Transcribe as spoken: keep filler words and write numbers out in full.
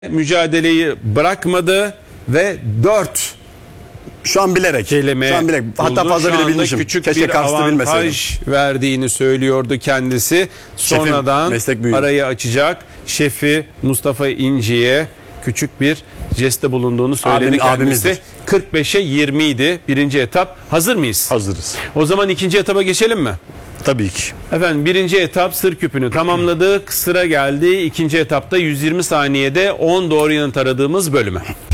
mücadeleyi bırakmadı ve dört Şu an bilerek. kelime Şu an bilerek. Hatta buldu. fazla Şu bile anda bilmişim. küçük Keşke bir kastı bilmeseydim. avantaj verdiğini söylüyordu kendisi. Şefim, Sonradan meslek büyüğü. arayı açacak şefi Mustafa İnci'ye küçük bir jeste bulunduğunu söyledi Abim- kendisi. abimizdir. kırk beşe yirmi idi birinci etap. Hazır mıyız? Hazırız. O zaman ikinci etaba geçelim mi? Tabii ki. Efendim birinci etap sır küpünü tamamladık. Sıra geldi ikinci etapta yüz yirmi saniyede on doğru yanıt aradığımız bölüme.